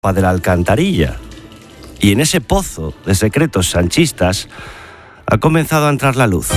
de la alcantarilla. Y en ese pozo de secretos sanchistas ha comenzado a entrar la luz.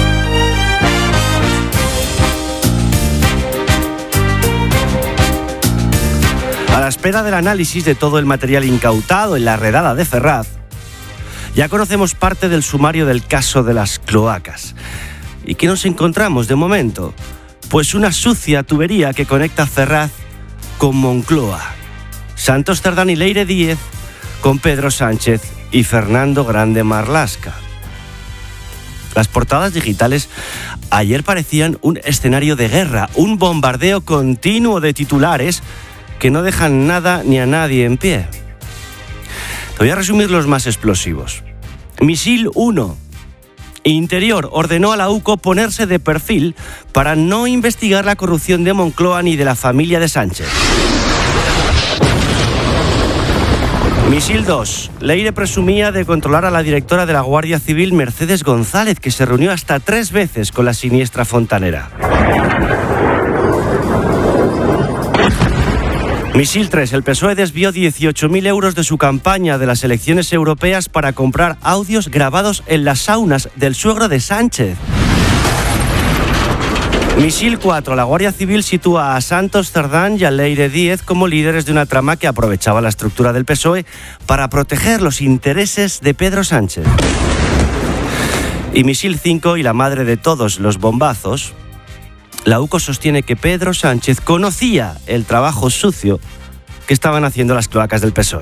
A la espera del análisis de todo el material incautado en la redada de Ferraz, ya conocemos parte del sumario del caso de las cloacas. ¿Y qué nos encontramos de momento? Pues una sucia tubería que conecta Ferraz con Moncloa, Santos Cerdán y Leire Díez con Pedro Sánchez y Fernando Grande Marlaska. Las portadas digitales ayer parecían un escenario de guerra, un bombardeo continuo de titulares que no dejan nada ni a nadie en pie. Te voy a resumir los más explosivos. Misil 1. Interior ordenó a la UCO ponerse de perfil para no investigar la corrupción de Moncloa ni de la familia de Sánchez. Misil 2. Leire presumía de controlar a la directora de la Guardia Civil, Mercedes González, que se reunió hasta 3 veces con la siniestra fontanera. Misil 3. El PSOE desvió 18.000 euros de su campaña de las elecciones europeas para comprar audios grabados en las saunas del suegro de Sánchez. Misil 4. La Guardia Civil sitúa a Santos Cerdán y a Leire Díez como líderes de una trama que aprovechaba la estructura del PSOE para proteger los intereses de Pedro Sánchez. Y Misil 5. Y la madre de todos los bombazos, la UCO sostiene que Pedro Sánchez conocía el trabajo sucio que estaban haciendo las cloacas del PSOE.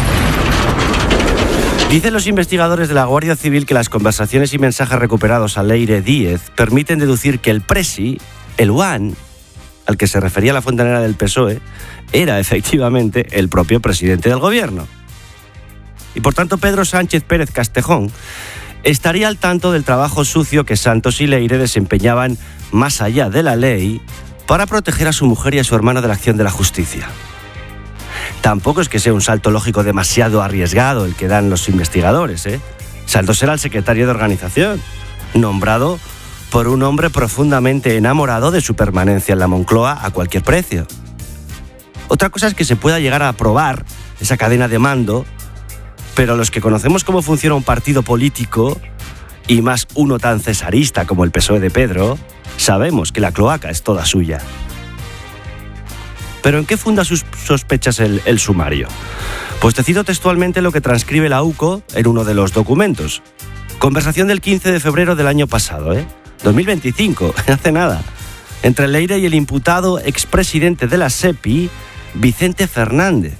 Dicen los investigadores de la Guardia Civil que las conversaciones y mensajes recuperados a Leire Díez permiten deducir que el presi, el One, al que se refería la fontanera del PSOE, era efectivamente el propio presidente del gobierno. Y por tanto Pedro Sánchez Pérez Castejón estaría al tanto del trabajo sucio que Santos y Leire desempeñaban más allá de la ley para proteger a su mujer y a su hermano de la acción de la justicia. Tampoco es que sea un salto lógico demasiado arriesgado el que dan los investigadores, Santos era el secretario de organización, nombrado por un hombre profundamente enamorado de su permanencia en la Moncloa a cualquier precio. Otra cosa es que se pueda llegar a probar esa cadena de mando, pero los que conocemos cómo funciona un partido político, y más uno tan cesarista como el PSOE de Pedro, sabemos que la cloaca es toda suya. ¿Pero en qué funda sus sospechas el sumario? Pues te cito textualmente lo que transcribe la UCO en uno de los documentos. Conversación del 15 de febrero del año pasado, 2025, hace nada, entre Leire y el imputado expresidente de la SEPI, Vicente Fernández.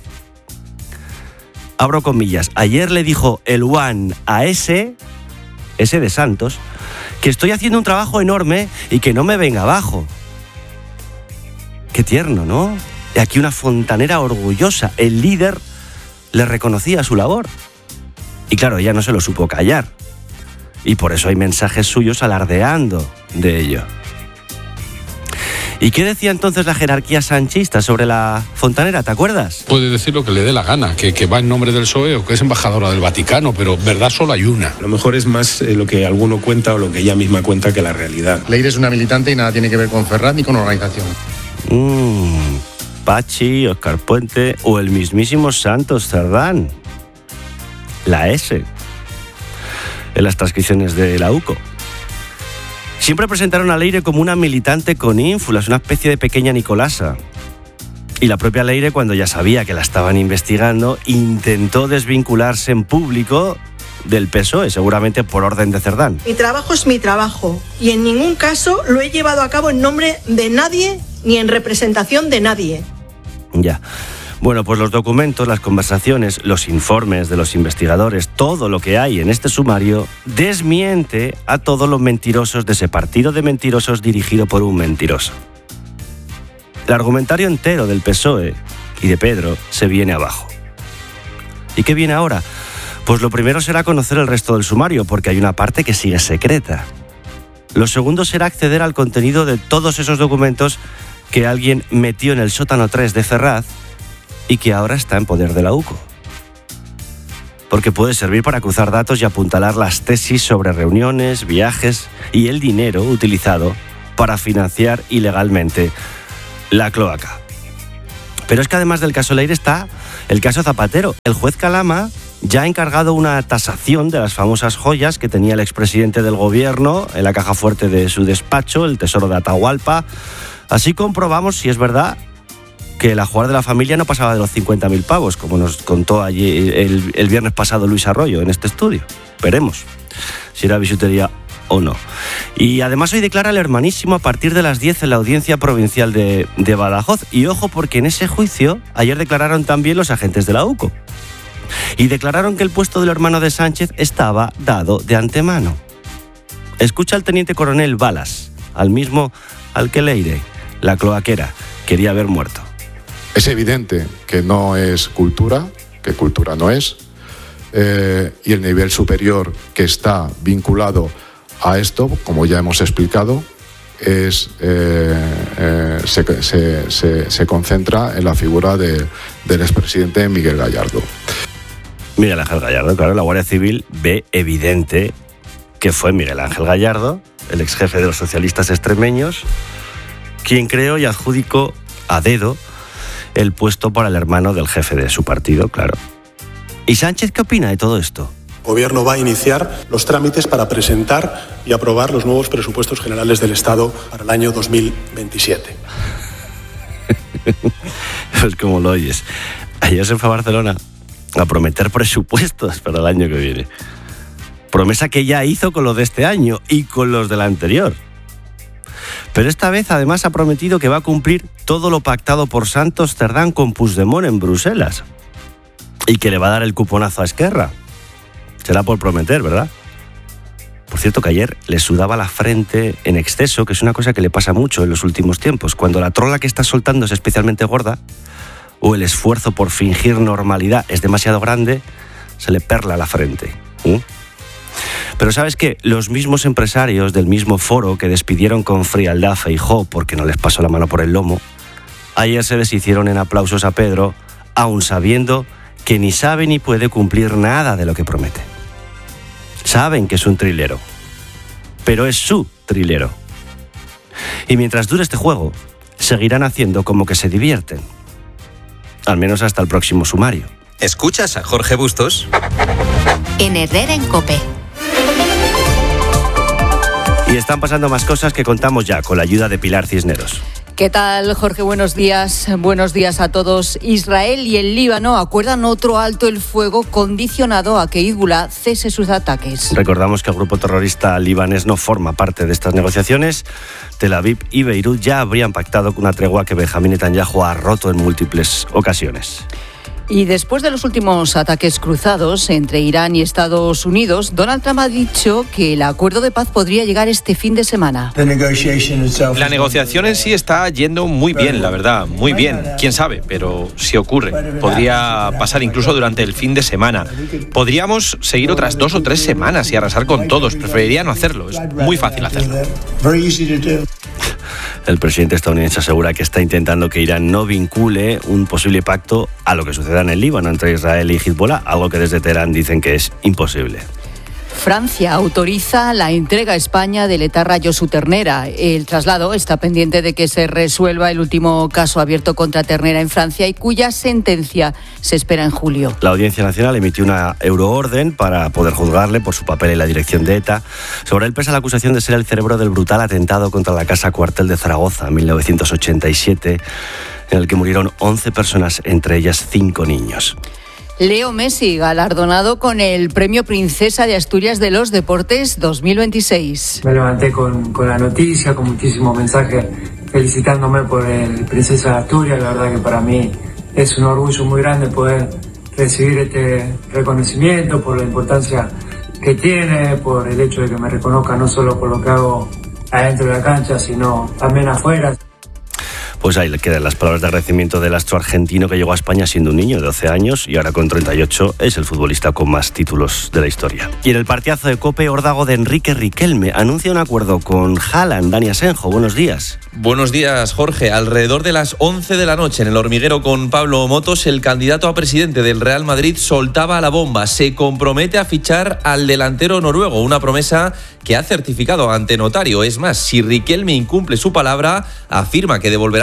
Abro comillas. Ayer le dijo el One a ese de Santos, que estoy haciendo un trabajo enorme y que no me venga abajo. Qué tierno, ¿no? Y aquí una fontanera orgullosa. El líder le reconocía su labor. Y claro, ella no se lo supo callar. Y por eso hay mensajes suyos alardeando de ello. ¿Y qué decía entonces la jerarquía sanchista sobre la fontanera? ¿Te acuerdas? Puede decir lo que le dé la gana, que va en nombre del PSOE o que es embajadora del Vaticano, pero verdad solo hay una. A lo mejor es más lo que alguno cuenta o lo que ella misma cuenta que la realidad. Leire es una militante y nada tiene que ver con Ferraz ni con organización. Pachi, Óscar Puente o el mismísimo Santos Cerdán. La S. En las transcripciones de la UCO. Siempre presentaron a Leire como una militante con ínfulas, una especie de pequeña Nicolasa. Y la propia Leire, cuando ya sabía que la estaban investigando, intentó desvincularse en público del PSOE, seguramente por orden de Cerdán. Mi trabajo es mi trabajo y en ningún caso lo he llevado a cabo en nombre de nadie ni en representación de nadie. Ya. Bueno, pues los documentos, las conversaciones, los informes de los investigadores, todo lo que hay en este sumario desmiente a todos los mentirosos de ese partido de mentirosos dirigido por un mentiroso. El argumentario entero del PSOE y de Pedro se viene abajo. ¿Y qué viene ahora? Pues lo primero será conocer el resto del sumario, porque hay una parte que sigue secreta. Lo segundo será acceder al contenido de todos esos documentos que alguien metió en el sótano 3 de Ferraz y que ahora está en poder de la UCO. Porque puede servir para cruzar datos y apuntalar las tesis sobre reuniones, viajes y el dinero utilizado para financiar ilegalmente la cloaca. Pero es que además del caso Leire está el caso Zapatero. El juez Calama ya ha encargado una tasación de las famosas joyas que tenía el expresidente del gobierno en la caja fuerte de su despacho, el Tesoro de Atahualpa. Así comprobamos si es verdad que la jugar de la familia no pasaba de los 50.000 pavos, como nos contó allí el viernes pasado Luis Arroyo en este estudio. Veremos si era bisutería o no. Y además hoy declara el hermanísimo a partir de las 10 en la Audiencia Provincial de Badajoz. Y ojo, porque en ese juicio ayer declararon también los agentes de la UCO. Y declararon que el puesto del hermano de Sánchez estaba dado de antemano. Escucha al teniente coronel Balas, al mismo al que Leire, la cloaquera, quería ver muerto. Es evidente que no es cultura, que cultura no es, y el nivel superior que está vinculado a esto, como ya hemos explicado, se concentra en la figura del expresidente Miguel Gallardo. Miguel Ángel Gallardo, claro, la Guardia Civil ve evidente que fue Miguel Ángel Gallardo, el ex jefe de los socialistas extremeños, quien creó y adjudicó a dedo el puesto para el hermano del jefe de su partido, claro. ¿Y Sánchez qué opina de todo esto? El Gobierno va a iniciar los trámites para presentar y aprobar los nuevos presupuestos generales del Estado para el año 2027. Pues como lo oyes. Ayer se fue a Barcelona a prometer presupuestos para el año que viene. Promesa que ya hizo con los de este año y con los del anterior. Pero esta vez además ha prometido que va a cumplir todo lo pactado por Santos Cerdán con Puigdemont en Bruselas. Y que le va a dar el cuponazo a Esquerra. Será por prometer, ¿verdad? Por cierto que ayer le sudaba la frente en exceso, que es una cosa que le pasa mucho en los últimos tiempos. Cuando la trola que está soltando es especialmente gorda, o el esfuerzo por fingir normalidad es demasiado grande, se le perla la frente. Pero ¿sabes qué? Los mismos empresarios del mismo foro que despidieron con frialdad a Feijóo porque no les pasó la mano por el lomo, ayer se deshicieron en aplausos a Pedro, aun sabiendo que ni sabe ni puede cumplir nada de lo que promete. Saben que es un trilero, pero es su trilero. Y mientras dure este juego, seguirán haciendo como que se divierten. Al menos hasta el próximo sumario. ¿Escuchas a Jorge Bustos? En Herrera en COPE. Y están pasando más cosas que contamos ya con la ayuda de Pilar Cisneros. ¿Qué tal, Jorge? Buenos días. Buenos días a todos. Israel y el Líbano acuerdan otro alto el fuego condicionado a que Hezbollah cese sus ataques. Recordamos que el grupo terrorista libanés no forma parte de estas negociaciones. Tel Aviv y Beirut ya habrían pactado una tregua que Benjamín Netanyahu ha roto en múltiples ocasiones. Y después de los últimos ataques cruzados entre Irán y Estados Unidos, Donald Trump ha dicho que el acuerdo de paz podría llegar este fin de semana. La negociación en sí está yendo muy bien, la verdad, muy bien. Quién sabe, pero si ocurre. Podría pasar incluso durante el fin de semana. Podríamos seguir otras 2 o 3 semanas y arrasar con todos. Preferiría no hacerlo, es muy fácil hacerlo. El presidente estadounidense asegura que está intentando que Irán no vincule un posible pacto a lo que suceda en el Líbano entre Israel y Hezbollah, algo que desde Teherán dicen que es imposible. Francia autoriza la entrega a España del etarra Josu Ternera. El traslado está pendiente de que se resuelva el último caso abierto contra Ternera en Francia y cuya sentencia se espera en julio. La Audiencia Nacional emitió una euroorden para poder juzgarle por su papel en la dirección de ETA. Sobre él pesa la acusación de ser el cerebro del brutal atentado contra la Casa Cuartel de Zaragoza en 1987, en el que murieron 11 personas, entre ellas 5 niños. Leo Messi, galardonado con el Premio Princesa de Asturias de los Deportes 2026. Me levanté con la noticia, con muchísimos mensajes felicitándome por el Princesa de Asturias. La verdad que para mí es un orgullo muy grande poder recibir este reconocimiento, por la importancia que tiene, por el hecho de que me reconozca no solo por lo que hago adentro de la cancha, sino también afuera. Pues ahí le quedan las palabras de agradecimiento del astro argentino que llegó a España siendo un niño de 12 años y ahora con 38 es el futbolista con más títulos de la historia. Y en el partidazo de COPE, órdago de Enrique Riquelme anuncia un acuerdo con Haaland. Dani Asenjo, buenos días. Buenos días, Jorge. Alrededor de las 11 de la noche en el Hormiguero con Pablo Motos, el candidato a presidente del Real Madrid soltaba la bomba. Se compromete a fichar al delantero noruego, una promesa que ha certificado ante notario. Es más, si Riquelme incumple su palabra, afirma que devolverá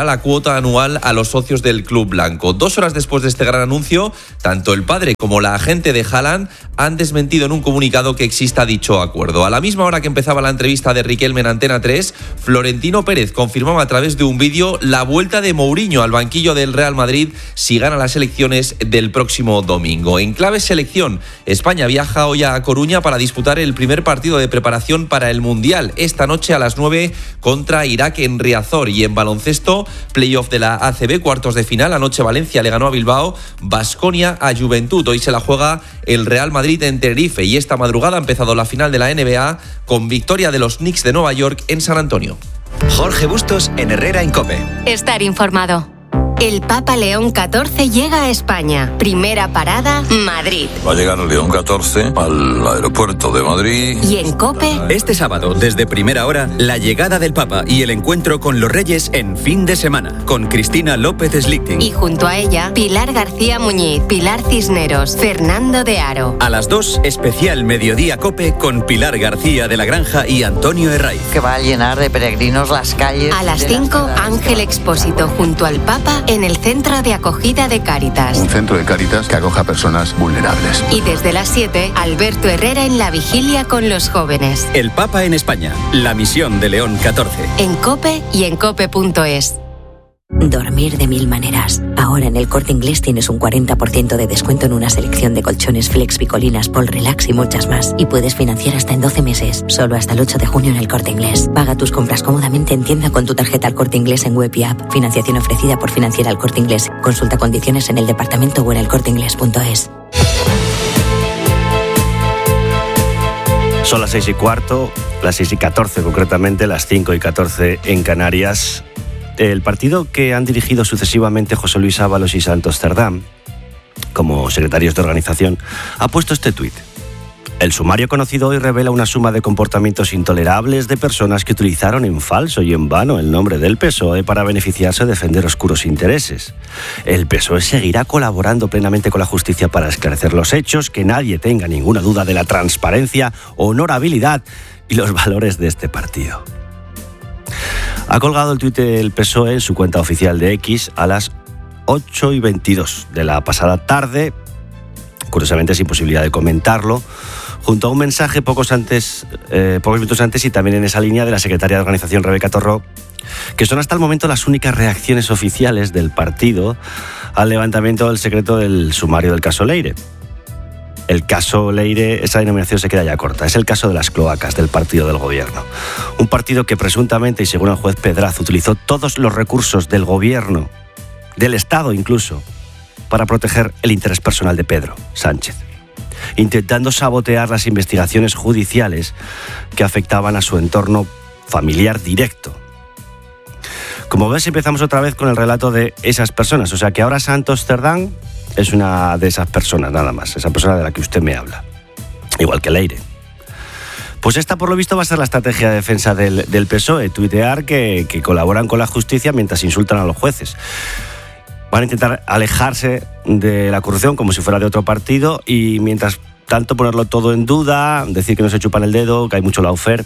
la cuota anual a los socios del club blanco. 2 horas después de este gran anuncio, tanto el padre como la agente de Haaland han desmentido en un comunicado que exista dicho acuerdo. A la misma hora que empezaba la entrevista de Riquelme en Antena 3, Florentino Pérez confirmaba a través de un vídeo la vuelta de Mourinho al banquillo del Real Madrid si gana las elecciones del próximo domingo. En clave selección, España viaja hoy a Coruña para disputar el primer partido de preparación para el Mundial, esta noche a las 9 contra Irak en Riazor. Y en baloncesto, playoff de la ACB, cuartos de final, anoche Valencia le ganó a Bilbao, Baskonia a Juventud. Hoy se la juega el Real Madrid en Tenerife y esta madrugada ha empezado la final de la NBA con victoria de los Knicks de Nueva York en San Antonio. Jorge Bustos en Herrera en COPE. Estar informado. El Papa León XIV llega a España. Primera parada, Madrid. Va a llegar León XIV al aeropuerto de Madrid. Y en COPE... Este sábado, desde primera hora, la llegada del Papa y el encuentro con los Reyes en fin de semana, con Cristina López Slichting. Y junto a ella, Pilar García Muñiz, Pilar Cisneros, Fernando de Aro. A las 2, especial Mediodía COPE con Pilar García de la Granja y Antonio Herraiz. Que va a llenar de peregrinos las calles. A las 5, Ángel Expósito junto al Papa en el Centro de Acogida de Cáritas. Un centro de Cáritas que acoja a personas vulnerables. Y desde las 7, Alberto Herrera en la vigilia con los jóvenes. El Papa en España, la misión de León XIV. En COPE y en cope.es. Dormir de 1000 maneras. Ahora en El Corte Inglés tienes un 40% de descuento en una selección de colchones Flex, Picolinas, Pol Relax y muchas más. Y puedes financiar hasta en 12 meses. Solo hasta el 8 de junio en El Corte Inglés. Paga tus compras cómodamente en tienda con tu tarjeta El Corte Inglés en web y app. Financiación ofrecida por Financiera El Corte Inglés. Consulta condiciones en el departamento o en elcorteinglés.es. Son las 6:15, las 6:14 concretamente, las 5:14 en Canarias. El partido que han dirigido sucesivamente José Luis Ábalos y Santos Cerdán, como secretarios de organización, ha puesto este tuit. El sumario conocido hoy revela una suma de comportamientos intolerables de personas que utilizaron en falso y en vano el nombre del PSOE para beneficiarse o defender oscuros intereses. El PSOE seguirá colaborando plenamente con la justicia para esclarecer los hechos, que nadie tenga ninguna duda de la transparencia, honorabilidad y los valores de este partido. Ha colgado el tuit del PSOE en su cuenta oficial de X a las 8:22 de la pasada tarde, curiosamente sin posibilidad de comentarlo, junto a un mensaje pocos minutos antes y también en esa línea de la secretaria de organización Rebeca Torró, que son hasta el momento las únicas reacciones oficiales del partido al levantamiento del secreto del sumario del caso Leire. El caso Leire, esa denominación se queda ya corta. Es el caso de las cloacas del partido del gobierno. Un partido que presuntamente, y según el juez Pedraz, utilizó todos los recursos del gobierno, del Estado incluso, para proteger el interés personal de Pedro Sánchez, intentando sabotear las investigaciones judiciales que afectaban a su entorno familiar directo. Como ves, empezamos otra vez con el relato de esas personas. O sea que ahora Santos Cerdán es una de esas personas, nada más. Esa persona de la que usted me habla. Igual que Leire. Pues esta, por lo visto, va a ser la estrategia de defensa del PSOE. Tuitear que colaboran con la justicia mientras insultan a los jueces. Van a intentar alejarse de la corrupción como si fuera de otro partido y mientras tanto ponerlo todo en duda, decir que no se chupan el dedo, que hay mucho lawfare.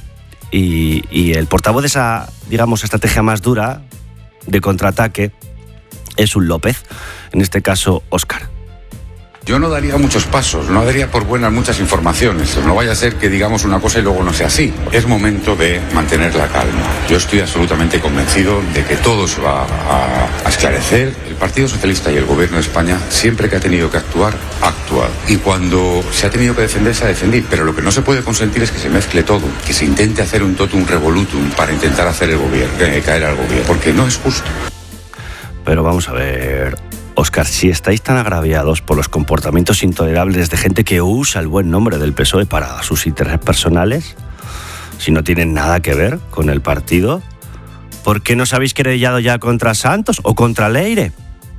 Y el portavoz de esa, digamos, estrategia más dura de contraataque es un López, en este caso Óscar. Yo no daría muchos pasos, no daría por buenas muchas informaciones. No vaya a ser que digamos una cosa y luego no sea así. Es momento de mantener la calma. Yo estoy absolutamente convencido de que todo se va a esclarecer. El Partido Socialista y el Gobierno de España, siempre que ha tenido que actuar, ha actuado. Y cuando se ha tenido que defender, se ha defendido. Pero lo que no se puede consentir es que se mezcle todo, que se intente hacer un totum revolutum para intentar hacer el gobierno, caer al gobierno, porque no es justo. Pero vamos a ver, Óscar, si estáis tan agraviados por los comportamientos intolerables de gente que usa el buen nombre del PSOE para sus intereses personales, si no tienen nada que ver con el partido, ¿por qué no os habéis querellado ya contra Santos o contra Leire?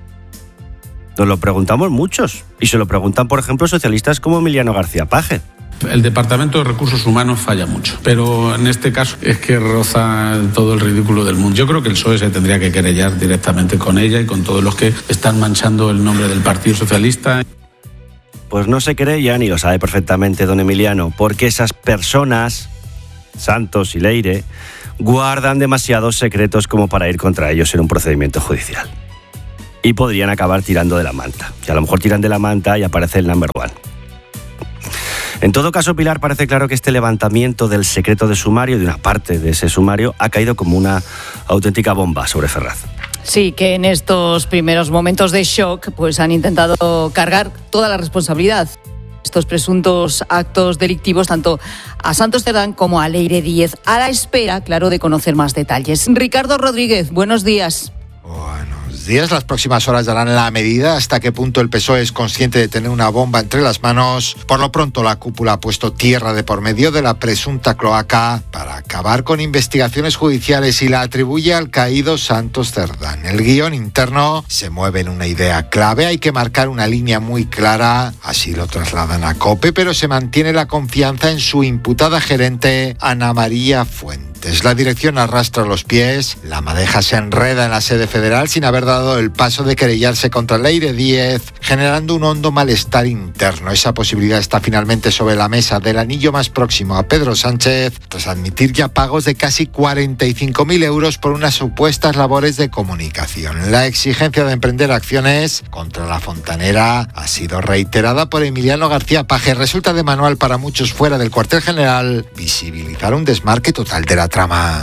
Nos lo preguntamos muchos, y se lo preguntan, por ejemplo, socialistas como Emiliano García Paje. El Departamento de Recursos Humanos falla mucho, pero en este caso es que roza todo el ridículo del mundo. Yo creo que el PSOE se tendría que querellar directamente con ella y con todos los que están manchando el nombre del Partido Socialista. Pues no se querellan, y lo sabe perfectamente don Emiliano, porque esas personas, Santos y Leire, guardan demasiados secretos como para ir contra ellos en un procedimiento judicial. Y podrían acabar tirando de la manta. Y a lo mejor tiran de la manta y aparece el number one. En todo caso, Pilar, parece claro que este levantamiento del secreto de sumario, de una parte de ese sumario, ha caído como una auténtica bomba sobre Ferraz. Sí, que en estos primeros momentos de shock pues han intentado cargar toda la responsabilidad. Estos presuntos actos delictivos tanto a Santos Cerdán como a Leire Díez, a la espera, claro, de conocer más detalles. Ricardo Rodríguez, buenos días. Días. Las próximas horas darán la medida hasta qué punto el PSOE es consciente de tener una bomba entre las manos. Por lo pronto, la cúpula ha puesto tierra de por medio de la presunta cloaca para acabar con investigaciones judiciales y la atribuye al caído Santos Cerdán. El guión interno se mueve en una idea clave. Hay que marcar una línea muy clara. Así lo trasladan a COPE, pero se mantiene la confianza en su imputada gerente, Ana María Fuentes. La dirección arrastra los pies, la madeja se enreda en la sede federal sin haber dado el paso de querellarse contra Leire Díez, generando un hondo malestar interno. Esa posibilidad está finalmente sobre la mesa del anillo más próximo a Pedro Sánchez, tras admitir ya pagos de casi 45.000 euros por unas supuestas labores de comunicación. La exigencia de emprender acciones contra la fontanera ha sido reiterada por Emiliano García Paje. Resulta de manual para muchos fuera del cuartel general visibilizar un desmarque total de la trama.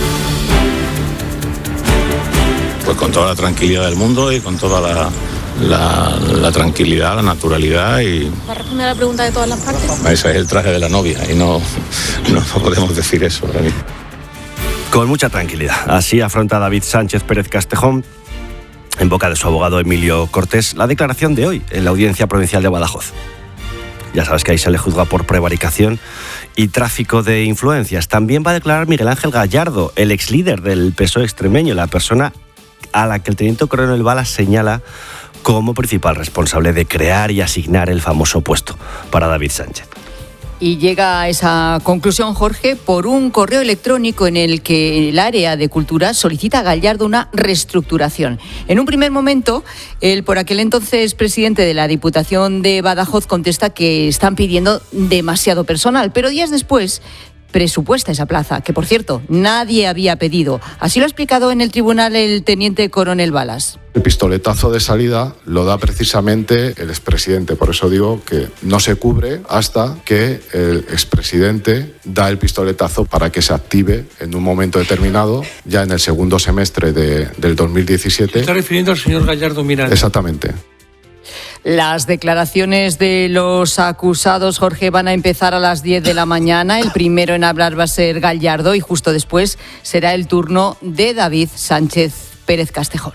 Pues con toda la tranquilidad del mundo y con toda la tranquilidad, la naturalidad y... ¿Va a responder a la pregunta de todas las partes? Ese es el traje de la novia y no podemos decir eso ahora mismo. Con mucha tranquilidad. Así afronta David Sánchez Pérez Castejón, en boca de su abogado Emilio Cortés, la declaración de hoy en la Audiencia Provincial de Badajoz. Ya sabes que ahí se le juzga por prevaricación y tráfico de influencias. También va a declarar Miguel Ángel Gallardo, el ex líder del PSOE extremeño, la persona a la que el teniente coronel Balas señala como principal responsable de crear y asignar el famoso puesto para David Sánchez. Y llega a esa conclusión, Jorge, por un correo electrónico en el que el área de cultura solicita a Gallardo una reestructuración. En un primer momento, el por aquel entonces presidente de la Diputación de Badajoz contesta que están pidiendo demasiado personal, pero días después presupuesta esa plaza, que por cierto nadie había pedido. Así lo ha explicado en el tribunal el teniente coronel Balas. El pistoletazo de salida lo da precisamente el expresidente, por eso digo que no se cubre hasta que el expresidente da el pistoletazo para que se active en un momento determinado, ya en el segundo semestre del 2017. ¿Se está refiriendo al señor Gallardo Miranda? Exactamente. Las declaraciones de los acusados, Jorge, van a empezar a las 10 de la mañana. El primero en hablar va a ser Gallardo y justo después será el turno de David Sánchez Pérez Castejón.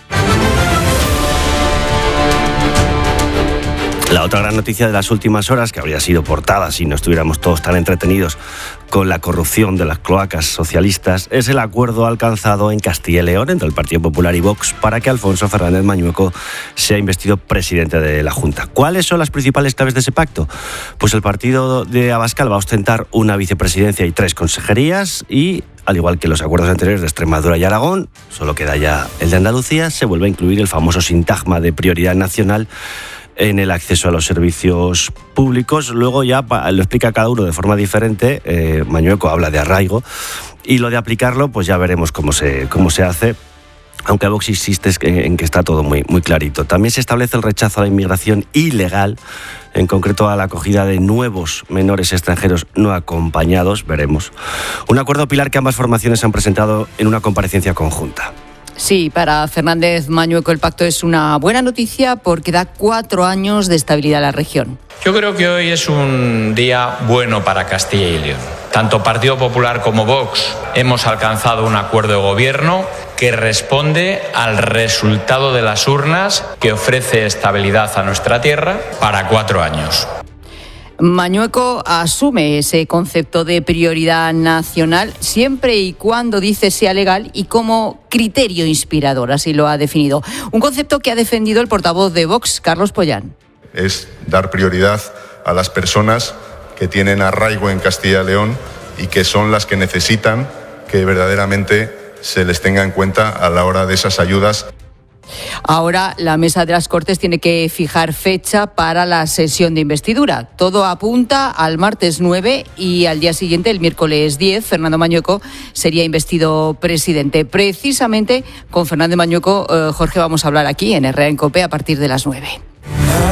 La otra gran noticia de las últimas horas, que habría sido portada si no estuviéramos todos tan entretenidos con la corrupción de las cloacas socialistas, es el acuerdo alcanzado en Castilla y León entre el Partido Popular y Vox para que Alfonso Fernández Mañueco sea investido presidente de la Junta. ¿Cuáles son las principales claves de ese pacto? Pues el partido de Abascal va a ostentar una vicepresidencia y 3 consejerías y, al igual que los acuerdos anteriores de Extremadura y Aragón, solo queda ya el de Andalucía, se vuelve a incluir el famoso sintagma de prioridad nacional en el acceso a los servicios públicos. Luego ya lo explica cada uno de forma diferente. Mañueco habla de arraigo y lo de aplicarlo pues ya veremos cómo se hace, aunque Vox insiste en que está todo muy, muy clarito. También se establece el rechazo a la inmigración ilegal, en concreto a la acogida de nuevos menores extranjeros no acompañados, veremos. Un acuerdo, Pilar, que ambas formaciones han presentado en una comparecencia conjunta. Sí, para Fernández Mañueco el pacto es una buena noticia porque da 4 años de estabilidad a la región. Yo creo que hoy es un día bueno para Castilla y León. Tanto Partido Popular como Vox hemos alcanzado un acuerdo de gobierno que responde al resultado de las urnas, que ofrece estabilidad a nuestra tierra para 4 años. Mañueco asume ese concepto de prioridad nacional siempre y cuando, dice, sea legal y como criterio inspirador, así lo ha definido. Un concepto que ha defendido el portavoz de Vox, Carlos Pollán. Es dar prioridad a las personas que tienen arraigo en Castilla y León y que son las que necesitan que verdaderamente se les tenga en cuenta a la hora de esas ayudas. Ahora la Mesa de las Cortes tiene que fijar fecha para la sesión de investidura. Todo apunta al martes 9 y al día siguiente, el miércoles 10, Fernando Mañueco sería investido presidente. Precisamente con Fernando Mañueco, Jorge, vamos a hablar aquí en Herrera en COPE a partir de las 9.